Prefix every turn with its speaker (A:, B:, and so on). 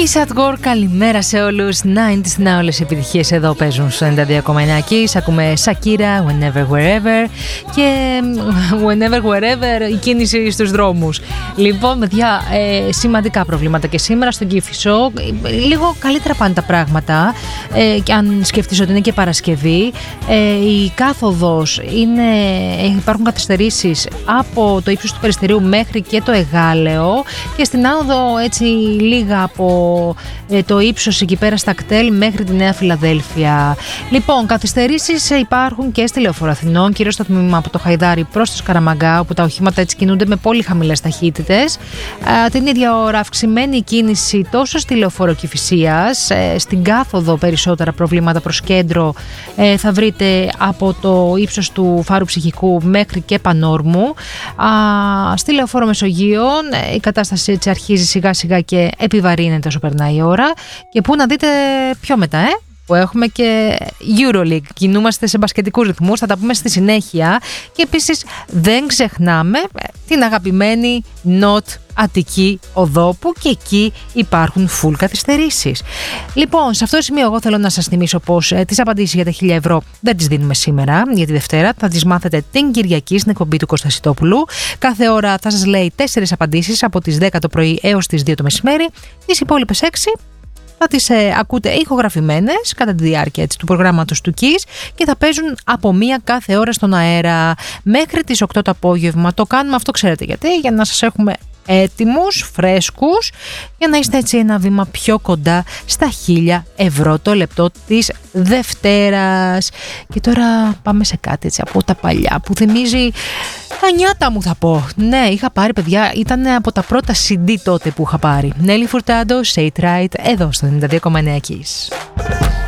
A: Kiss at Work, καλημέρα σε όλους. 90's Now, όλες οι επιτυχίες εδώ παίζουν στο 92,9 Kiss. Ακούμε Shakira, Whenever Wherever και Whenever Wherever η κίνηση στους δρόμους. Λοιπόν, παιδιά, σημαντικά προβλήματα και σήμερα στον Κηφισό. Λίγο καλύτερα πάνε τα πράγματα και αν σκεφτείς ότι είναι και Παρασκευή. Η κάθοδος υπάρχουν καθυστερήσεις από το ύψος του Περιστερίου μέχρι και το Εγάλεο και στην άνοδο έτσι λίγα από το ύψος εκεί πέρα στα κτέλ μέχρι τη Νέα Φιλαδέλφια. Λοιπόν, καθυστερήσεις υπάρχουν και στη Λεωφόρο Αθηνών, κυρίως στο τμήμα από το Χαϊδάρι προς το Σκαραμαγκά, όπου τα οχήματα έτσι κινούνται με πολύ χαμηλές ταχύτητες. Την ίδια ώρα αυξημένη κίνηση τόσο στη Λεωφόρο Κηφισίας, στην κάθοδο περισσότερα προβλήματα προς κέντρο θα βρείτε από το ύψος του Φάρου Ψυχικού μέχρι και Πανόρμου. Στη Λεωφόρο Μεσογείων η κατάσταση έτσι αρχίζει σιγά σιγά και επιβαρύνεται όσο περνάει η ώρα. Και πού να δείτε πιο μετά, που έχουμε και EuroLeague, κινούμαστε σε μπασκετικούς ρυθμούς, θα τα πούμε στη συνέχεια. Και επίσης δεν ξεχνάμε την αγαπημένη Νοτ Αττική Οδό, που και εκεί υπάρχουν full καθυστερήσεις. Λοιπόν, σε αυτό το σημείο εγώ θέλω να σας θυμίσω πως τις απαντήσεις για τα 1.000 ευρώ δεν τις δίνουμε σήμερα για τη Δευτέρα, θα τις μάθετε την Κυριακή στην εκπομπή του Κωστασιτόπουλου. Κάθε ώρα θα σας λέει 4 απαντήσεις από τις 10 το πρωί έως τις 2 το μεσημέρι. Τις υπόλοιπες 6 θα τις ακούτε ηχογραφημένες κατά τη διάρκεια του προγράμματος του KISS και θα παίζουν από 1 κάθε ώρα στον αέρα μέχρι τις 8 το απόγευμα. Το κάνουμε αυτό, ξέρετε γιατί, για να σας έχουμε έτοιμους, φρέσκους, για να είστε έτσι ένα βήμα πιο κοντά στα 1.000 ευρώ το λεπτό της Δευτέρας. Και τώρα πάμε σε κάτι έτσι από τα παλιά που θυμίζει τα νιάτα μου, θα πω. Ναι, είχα πάρει, παιδιά, ήταν από τα πρώτα CD τότε που είχα πάρει. Nelly Furtado, Say It Right, εδώ στο 92,9 Kiss.